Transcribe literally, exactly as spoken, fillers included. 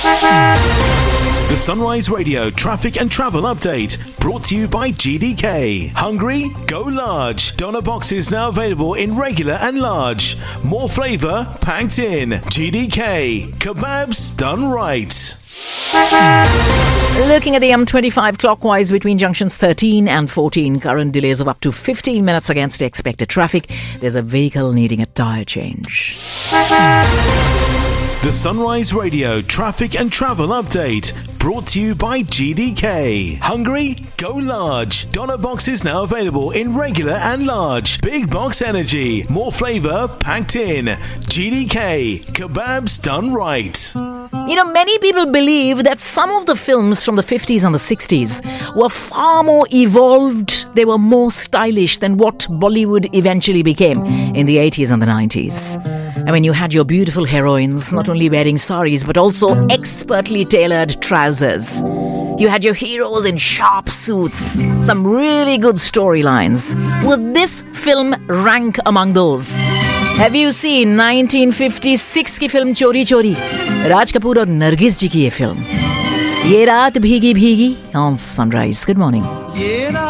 The Sunrise Radio traffic and travel update brought to you by G D K. Hungry? Go large. Doner boxes now available in regular and large. More flavour packed in. G D K. Kebabs done right. Looking at the M twenty-five clockwise between junctions thirteen and fourteen, current delays of up to fifteen minutes against expected traffic. There's a vehicle needing a tyre change. The Sunrise Radio traffic and travel update brought to you by G D K. Hungry? Go large. Doner boxes now available in regular and large. Big box energy. More flavour packed in. G D K. Kebabs done right. You know, many people believe that some of the films from the fifties and the sixties were far more evolved, they were more stylish than what Bollywood eventually became in the eighties and the nineties. I mean, you had your beautiful heroines not only wearing saris but also expertly tailored trousers. You had your heroes in sharp suits, some really good storylines. Would this film rank among those? Have you seen nineteen fifty-six की film चोरी चोरी? राज कपूर और नरगिस जी की ये film. ये रात भीगी भीगी on Sunrise. Good morning.